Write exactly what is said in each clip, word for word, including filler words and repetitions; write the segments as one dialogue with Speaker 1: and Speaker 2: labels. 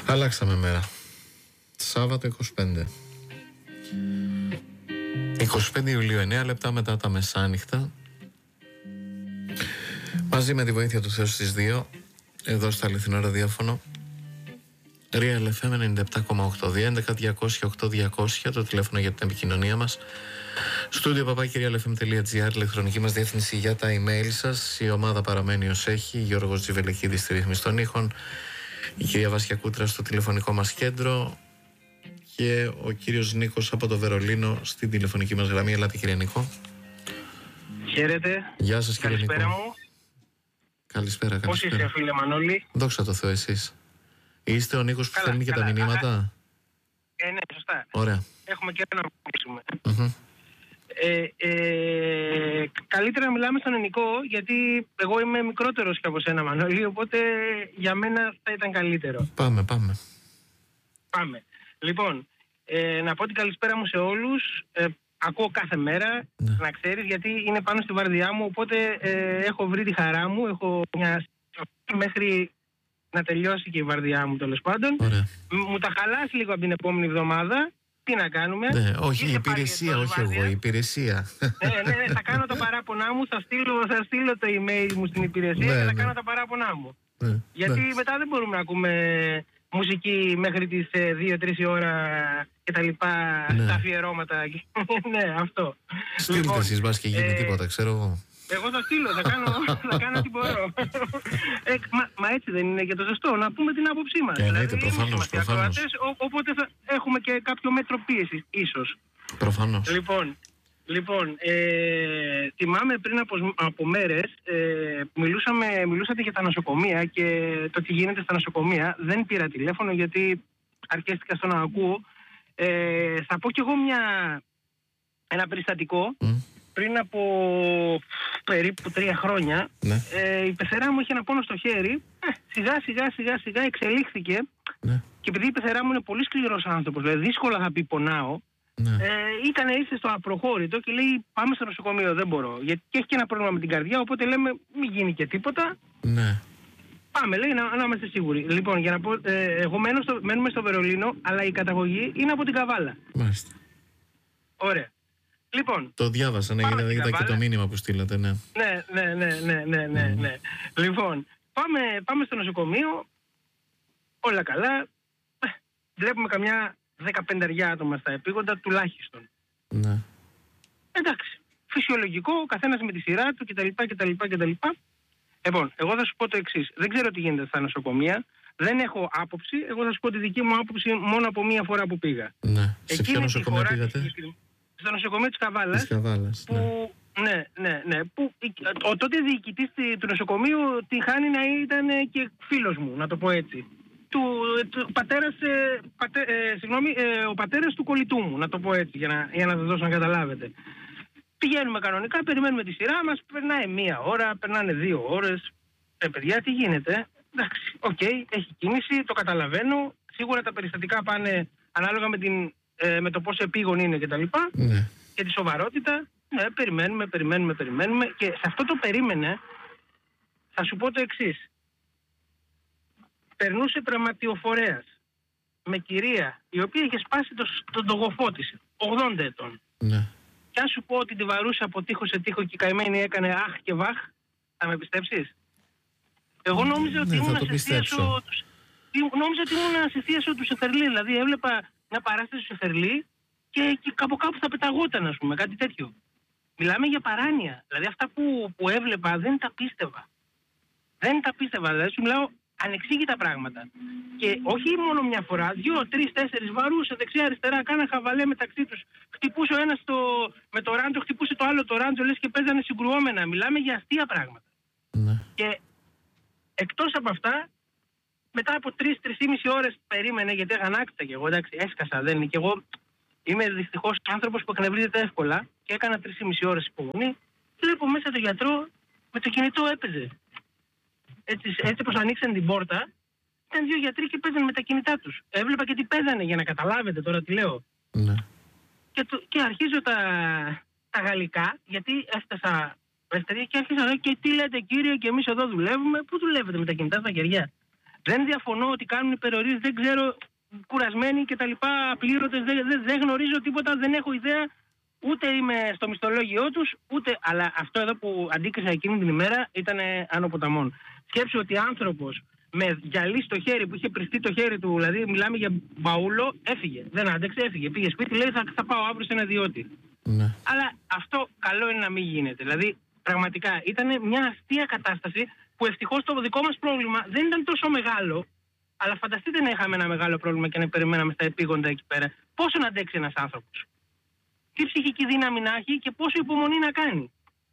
Speaker 1: Αλλάξαμε μέρα. Σάββατο είκοσι πέντε. είκοσι πέντε Ιουλίου, εννέα λεπτά μετά τα μεσάνυχτα. Μαζί με τη βοήθεια του Θεού στις δύο, εδώ στο αληθινό ραδιόφωνο. Real εφ εμ ενενήντα επτά κόμμα οκτώ, έντεκα διακόσια οκτώ διακόσια το τηλέφωνο για την επικοινωνία μας. Στούντιο παπάκι real εφ εμ τελεία τζι άρ, ηλεκτρονική μας διεύθυνση για τα email σας. Η ομάδα παραμένει ως έχει. Γιώργος Τζιβελεκίδης στη ρύθμιση των ήχων, η κυρία Βάσια Κούτρα στο τηλεφωνικό μας κέντρο και ο κύριος Νίκος από το Βερολίνο στην τηλεφωνική μας γραμμή. Ελάτε κύριε Νίκο.
Speaker 2: Χαίρετε.
Speaker 1: Γεια σας κύριε Νίκο.
Speaker 2: Καλησπέρα μου.
Speaker 1: Καλησπέρα,
Speaker 2: Πώς
Speaker 1: καλησπέρα.
Speaker 2: είστε φίλε Μανώλη?
Speaker 1: Δόξα τω Θεώ, εσείς. Είστε ο Νίκος που στέλνει και τα μηνύματα?
Speaker 2: Ε, ναι, σωστά.
Speaker 1: Ωραία.
Speaker 2: Έχουμε και να μιλήσουμε.
Speaker 1: Mm-hmm.
Speaker 2: Ε, ε, καλύτερα να μιλάμε στον ελληνικό, γιατί εγώ είμαι μικρότερος και από σένα Μανώλη, οπότε για μένα θα ήταν καλύτερο.
Speaker 1: Πάμε, πάμε.
Speaker 2: Πάμε. Λοιπόν, ε, να πω την καλησπέρα μου σε όλους. Ε, ακούω κάθε μέρα,
Speaker 1: ναι.
Speaker 2: να ξέρεις, γιατί είναι πάνω στη βαρδιά μου, οπότε ε, έχω βρει τη χαρά μου, έχω μια μέχρι να τελειώσει και η βαρδιά μου, τέλος πάντων.
Speaker 1: Ωραία.
Speaker 2: Μου τα χαλάσει λίγο από την επόμενη εβδομάδα. Τι να κάνουμε?
Speaker 1: Ναι, όχι, η
Speaker 2: Ήρθε
Speaker 1: υπηρεσία, όχι
Speaker 2: βαρδιά.
Speaker 1: εγώ, η υπηρεσία.
Speaker 2: Ναι, ναι, ναι, θα κάνω τα παράπονά μου, θα στείλω, θα στείλω το email μου στην υπηρεσία,
Speaker 1: ναι,
Speaker 2: και θα
Speaker 1: ναι.
Speaker 2: κάνω τα παράπονά μου.
Speaker 1: Ναι,
Speaker 2: γιατί
Speaker 1: ναι.
Speaker 2: μετά δεν μπορούμε να ακούμε μουσική μέχρι τις δύο τρεις η ώρα και τα λοιπά,
Speaker 1: ναι.
Speaker 2: τα αφιερώματα. Ναι, αυτό.
Speaker 1: Στείλτε λοιπόν, εσείς μπας και γίνει ε... τίποτα, ξέρω εγώ.
Speaker 2: Εγώ θα στείλω, θα κάνω, θα κάνω ό,τι μπορώ. Ε, μα, μα έτσι δεν είναι και το σωστό, να πούμε την άποψή μας.
Speaker 1: Ε,
Speaker 2: δηλαδή,
Speaker 1: προφανώς, προφανώς.
Speaker 2: Ακροατές, ο, οπότε θα έχουμε και κάποιο μέτρο πίεσης, ίσως.
Speaker 1: Προφανώς.
Speaker 2: Λοιπόν, λοιπόν ε, θυμάμαι πριν από, από μέρες, ε, μιλούσαμε, μιλούσατε για τα νοσοκομεία και το τι γίνεται στα νοσοκομεία. Δεν πήρα τηλέφωνο γιατί αρκέστηκα στο να ακούω. Ε, θα πω κι εγώ μια, ένα περιστατικό. Mm. Πριν από περίπου τρία χρόνια,
Speaker 1: ναι.
Speaker 2: ε, η πεθερά μου είχε ένα πόνο στο χέρι. Ε, σιγά σιγά σιγά σιγά εξελίχθηκε. Ναι. Και επειδή η πεθερά μου είναι πολύ σκληρός άνθρωπος, δηλαδή δύσκολα θα πει πονάω, ναι. ε, ήταν ήρθε στο απροχώρητο και λέει πάμε στο νοσοκομείο, δεν μπορώ. Γιατί και έχει και ένα πρόβλημα με την καρδιά, οπότε λέμε μην γίνει και τίποτα.
Speaker 1: Ναι.
Speaker 2: Πάμε, λέει, να, να είμαστε σίγουροι. Λοιπόν, για να πω, ε, εγώ μένω στο, μένουμε στο Βερολίνο, αλλά η καταγωγή είναι από την Καβάλα.
Speaker 1: Μάλιστα.
Speaker 2: Ωραία. Λοιπόν,
Speaker 1: το διάβασα, ναι, είδα και το μήνυμα που στείλατε, ναι.
Speaker 2: Ναι, ναι, ναι, ναι, ναι, ναι, ναι. Mm. Λοιπόν, πάμε, πάμε στο νοσοκομείο, όλα καλά. Βλέπουμε καμιά δεκαπέντε άτομα στα επίγοντα τουλάχιστον.
Speaker 1: Ναι.
Speaker 2: Εντάξει, φυσιολογικό, ο καθένας με τη σειρά του κτλ, κτλ, κτλ. Λοιπόν, εγώ θα σου πω το εξής. Δεν ξέρω τι γίνεται στα νοσοκομεία. Δεν έχω άποψη. Εγώ θα σου πω τη δική μου άποψη μόνο από μία φορά που πήγα.
Speaker 1: Ναι. Σε ποιο νοσοκομείο πήγατε?
Speaker 2: Στο νοσοκομείο της Καβάλας,
Speaker 1: της Καβάλας,
Speaker 2: που, ναι, ναι, ναι, που ο τότε διοικητής του νοσοκομείου τη χάνει να ήταν και φίλος μου, να το πω έτσι. Του, του πατέρας, ε, πατέ, ε, συγγνώμη, ε, ο πατέρας του κολλητού μου, να το πω έτσι, για να, για να σας δώσω να καταλάβετε. Πηγαίνουμε κανονικά, περιμένουμε τη σειρά μας, περνάει μία ώρα, περνάνε δύο ώρες. Ε, παιδιά, τι γίνεται? Εντάξει, οκ, okay, έχει κίνηση, το καταλαβαίνω. Σίγουρα τα περιστατικά πάνε ανάλογα με την... Ε, με το πόσο επίγον είναι και τα λοιπά,
Speaker 1: ναι.
Speaker 2: και τη σοβαρότητα. Ναι, περιμένουμε, περιμένουμε, περιμένουμε και σε αυτό το περίμενε θα σου πω το εξής. Περνούσε πραγματιοφορέας με κυρία η οποία είχε σπάσει το, τον τογοφό της, ογδόντα ετών.
Speaker 1: Ναι.
Speaker 2: Και αν σου πω ότι τη βαρούσε από τείχο σε τείχο και η καημένη έκανε αχ και βαχ, θα με πιστέψεις? Εγώ νόμιζα ότι
Speaker 1: ναι,
Speaker 2: ήμουν σε θίασο, νόμιζα ότι ήμουν σε θίασο του Σεφερλή, δηλαδή έβλεπα μια παράσταση στο Σεφερλή και, και κάπου κάπου θα πεταγόταν, ας πούμε, κάτι τέτοιο. Μιλάμε για παράνοια. Δηλαδή αυτά που, που έβλεπα δεν τα πίστευα. Δεν τα πίστευα. Δηλαδή σου μιλάω ανεξήγητα πράγματα. Και όχι μόνο μια φορά, δύο, τρεις, τέσσερις βαρούσε δεξιά-αριστερά, κάνα χαβαλέ μεταξύ τους. Χτυπούσε ο ένας το, με το ράντζο, χτυπούσε το άλλο το ράντζο, λες και παίζανε συγκρουόμενα. Μιλάμε για αστεία πράγματα.
Speaker 1: Ναι.
Speaker 2: Και εκτός από αυτά, μετά από τρεις, τρεις ή μισή ώρες περίμενε, γιατί αγανάκτητα και εγώ, εντάξει, έσκασα, δεν είναι. Και εγώ είμαι δυστυχώς άνθρωπος που εκνευρίζεται εύκολα και έκανα τρεις ή μισή ώρες υπομονή. Βλέπω μέσα τον γιατρό με το κινητό έπαιζε. Έτσι, έτσι πως ανοίξαν την πόρτα, ήταν δύο γιατροί και παίζανε με τα κινητά τους. Έβλεπα και τι παίζανε για να καταλάβετε τώρα τι λέω.
Speaker 1: Ναι.
Speaker 2: Και, το, και αρχίζω τα, τα γαλλικά, γιατί έφτασα δεύτερη και άρχισα να λέω και τι λέτε κύριε, και εμείς εδώ δουλεύουμε. Πού δουλεύετε με τα κινητά στα χεριά? Δεν διαφωνώ ότι κάνουν υπερορίες, δεν ξέρω, κουρασμένοι και τα λοιπά, απλήρωτες, δεν, δεν, δεν γνωρίζω τίποτα, δεν έχω ιδέα, ούτε είμαι στο μισθολόγιο τους, ούτε... Αλλά αυτό εδώ που αντίκρισα εκείνη την ημέρα ήταν άνω ποταμών. Σκέψου ότι άνθρωπος με γυαλί στο χέρι, που είχε πριστεί το χέρι του, δηλαδή μιλάμε για μπαούλο, έφυγε. Δεν άντεξε, έφυγε. Πήγε σπίτι, λέει θα, θα πάω αύριο σε ένα ιδιώτη. Ναι. Αλλά αυτό καλό είναι να μην γίνεται. Δηλαδή, πραγματικά ήταν μια αστεία κατάσταση που ευτυχώς το δικό μας πρόβλημα δεν ήταν τόσο μεγάλο. Αλλά φανταστείτε να είχαμε ένα μεγάλο πρόβλημα και να περιμέναμε στα επίγοντα εκεί πέρα. Πόσο να αντέξει ένας άνθρωπος, τι ψυχική δύναμη να έχει και πόσο υπομονή να κάνει.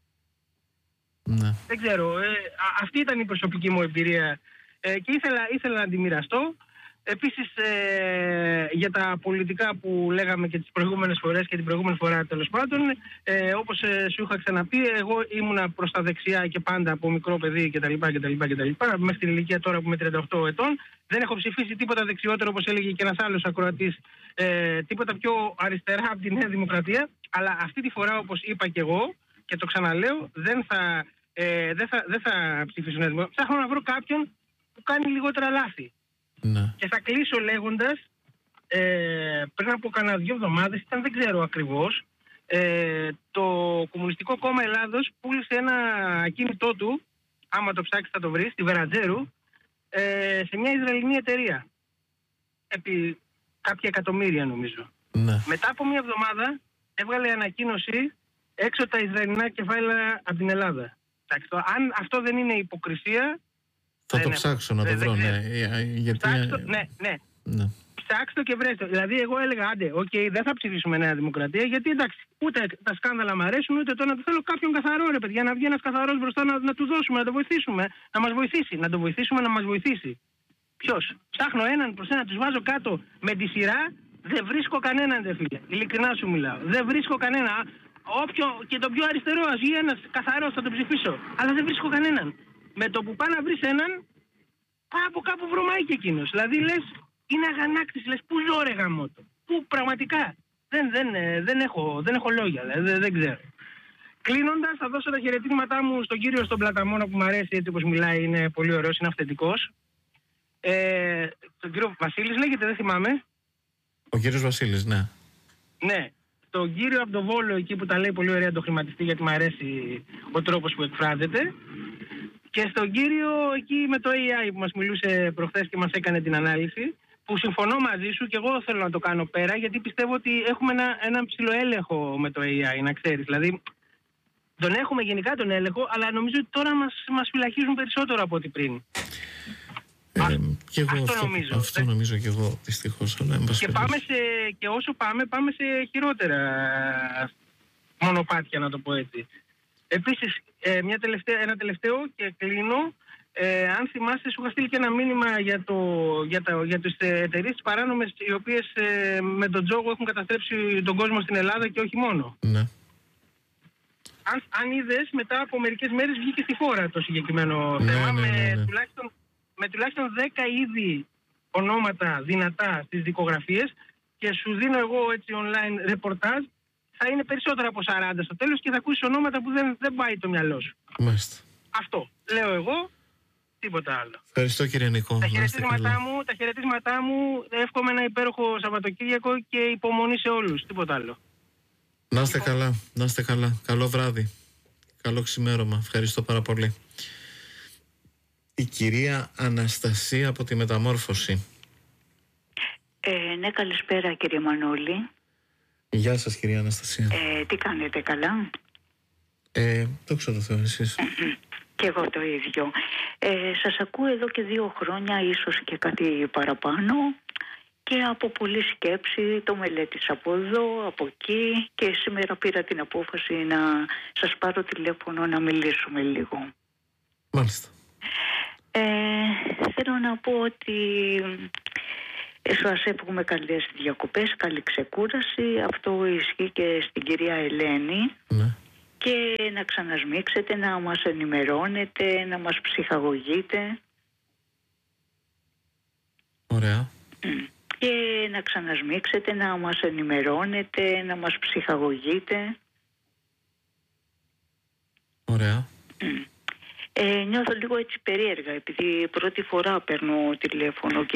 Speaker 2: Ναι. Δεν ξέρω. Ε, α, αυτή ήταν η προσωπική μου εμπειρία ε, και ήθελα, ήθελα να τη μοιραστώ. Επίσης ε, για τα πολιτικά που λέγαμε και τις προηγούμενες φορές και την προηγούμενη φορά τέλος πάντων, ε, όπως ε, σου είχα ξαναπεί, εγώ ήμουνα προς τα δεξιά και πάντα από μικρό παιδί κτλ. κτλ, κτλ. Μέχρι την ηλικία τώρα που είμαι τριάντα οκτώ ετών. Δεν έχω ψηφίσει τίποτα δεξιότερο, όπως έλεγε και ένας άλλος ακροατής, ε, τίποτα πιο αριστερά από τη Νέα Δημοκρατία. Αλλά αυτή τη φορά, όπως είπα και εγώ και το ξαναλέω, δεν θα, ε, δεν θα, δεν θα ψηφίσω Νέα Δημοκρατία. Ψάχνω να βρω κάποιον που κάνει λιγότερα λάθη. Ναι. Και θα κλείσω λέγοντας, ε, πριν από κανένα δύο εβδομάδες, ήταν δεν ξέρω ακριβώς, ε, το Κομμουνιστικό Κόμμα Ελλάδος πούλησε ένα ακίνητό του, άμα το ψάξεις θα το βρεις, στη Βεραντζέρου, ε, σε μια Ισραηλινή εταιρεία. Επί κάποια εκατομμύρια νομίζω. Ναι. Μετά από μια εβδομάδα έβγαλε ανακοίνωση έξω τα Ισραηλινά κεφάλαια από την Ελλάδα. Εντάξει, το, αν αυτό δεν είναι υποκρισία...
Speaker 1: Θα το ψάξω να το βρω, ναι. Γιατί...
Speaker 2: Ψάξω, ναι, ναι. ναι. Ψάξτε και βρέστε. Δηλαδή, εγώ έλεγα, άντε, οκ, okay, δεν θα ψηφίσουμε Νέα Δημοκρατία, γιατί εντάξει, ούτε τα σκάνδαλα μου αρέσουν, ούτε το να του θέλω κάποιον καθαρό, ρε παιδιά, να βγει ένας καθαρός μπροστά, να, να του δώσουμε, να το βοηθήσουμε, να μας βοηθήσει, να το βοηθήσουμε, να μας βοηθήσει. Ποιος? Ψάχνω έναν προς έναν, τους βάζω κάτω με τη σειρά, δεν βρίσκω κανέναν, δε φίλε. Ειλικρινά σου μιλάω. Δεν βρίσκω κανένα. Όποιο και το πιο αριστερό, ας βγει ένας καθαρός, θα τον ψηφίσω. Αλλά δεν βρίσκω κανέναν. Με το που πάει να βρεις έναν, από κάπου βρωμάει και εκείνος. Δηλαδή λες, είναι αγανάκτης, λες, πού ζω ρε γαμώτο. Πού πραγματικά. Δεν, δεν, δεν, έχω, δεν έχω λόγια, δεν, δεν ξέρω. Κλείνοντας, θα δώσω τα χαιρετίσματά μου στον κύριο στον Πλαταμόνα που μου αρέσει έτσι όπως μιλάει, είναι πολύ ωραίος, είναι αυθεντικός. Ε, τον κύριο Βασίλης λέγεται, δεν θυμάμαι.
Speaker 1: Ο κύριος Βασίλης, ναι.
Speaker 2: Ναι. Τον κύριο από το Βόλο εκεί που τα λέει πολύ ωραία το χρηματιστή, γιατί μου αρέσει ο τρόπος που εκφράζεται. Και στον κύριο εκεί με το έι άι που μας μιλούσε προχθές και μας έκανε την ανάλυση, που συμφωνώ μαζί σου και εγώ θέλω να το κάνω πέρα, γιατί πιστεύω ότι έχουμε ένα, ένα ψηλό έλεγχο με το έι άι, να ξέρεις. Δηλαδή, τον έχουμε γενικά τον έλεγχο, αλλά νομίζω ότι τώρα μας, μας φυλακίζουν περισσότερο από ό,τι πριν.
Speaker 1: Ε, Α, και εγώ
Speaker 2: αυτό,
Speaker 1: αυτό
Speaker 2: νομίζω.
Speaker 1: Αυτό νομίζω και εγώ, δυστυχώς.
Speaker 2: Και, πάμε σε, και όσο πάμε, πάμε σε χειρότερα μονοπάτια, να το πω έτσι. Επίσης, ε, μια τελευταία, ένα τελευταίο και κλείνω. Ε, αν θυμάσαι, σου είχα στείλει και ένα μήνυμα για, το, για, τα, για τις εταιρείες τις παράνομες, οι οποίες ε, με τον τζόγο έχουν καταστρέψει τον κόσμο στην Ελλάδα και όχι μόνο.
Speaker 1: Ναι.
Speaker 2: Αν, αν είδες, μετά από μερικές μέρες βγήκε στη χώρα το συγκεκριμένο
Speaker 1: ναι,
Speaker 2: θέμα,
Speaker 1: ναι, ναι, ναι.
Speaker 2: Με, τουλάχιστον, με τουλάχιστον δέκα είδη ονόματα δυνατά στις δικογραφίες, και σου δίνω εγώ έτσι online ρεπορτάζ. Θα είναι περισσότερα από σαράντα στο τέλος και θα ακούσεις ονόματα που δεν, δεν πάει το μυαλό σου.
Speaker 1: Μάλιστα.
Speaker 2: Αυτό λέω εγώ, τίποτα άλλο.
Speaker 1: Ευχαριστώ κύριε Νικό.
Speaker 2: Τα χαιρετίσματά μου, τα χαιρετίσματά μου, εύχομαι ένα υπέροχο Σαββατοκύριακο και υπομονή σε όλους, τίποτα άλλο.
Speaker 1: Να είστε λοιπόν καλά, να είστε καλά. Καλό βράδυ, καλό ξημέρωμα. Ευχαριστώ πάρα πολύ. Η κυρία Αναστασία από τη Μεταμόρφωση.
Speaker 3: Ε, ναι, καλησπέρα κύριε Μανώλη.
Speaker 1: Γεια σας κυρία Αναστασία.
Speaker 3: Ε, τι κάνετε, καλά?
Speaker 1: Ε, το ξέρω το Θεό, εσείς.
Speaker 3: Και εγώ το ίδιο. Ε, σας ακούω εδώ και δύο χρόνια, ίσως και κάτι παραπάνω, και από πολλή σκέψη το μελέτησα από εδώ, από εκεί, και σήμερα πήρα την απόφαση να σας πάρω τηλέφωνο να μιλήσουμε λίγο.
Speaker 1: Μάλιστα.
Speaker 3: Ε, θέλω να πω ότι σας εύχομαι καλές διακοπές, καλή ξεκούραση. Αυτό ισχύει και στην κυρία Ελένη.
Speaker 1: Ναι.
Speaker 3: Και να ξανασμίξετε, να μας ενημερώνετε, να μας ψυχαγωγείτε.
Speaker 1: Ωραία.
Speaker 3: Και να ξανασμίξετε, να μας ενημερώνετε, να μας ψυχαγωγείτε.
Speaker 1: Ωραία.
Speaker 3: Mm. Ε, νιώθω λίγο έτσι περίεργα, επειδή πρώτη φορά παίρνω τηλέφωνο και